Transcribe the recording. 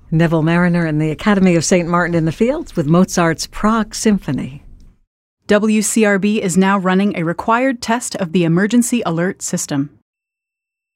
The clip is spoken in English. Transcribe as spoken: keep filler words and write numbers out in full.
Neville Mariner and the Academy of Saint Martin in the Fields with Mozart's Prague Symphony. W C R B is now running a required test of the emergency alert system.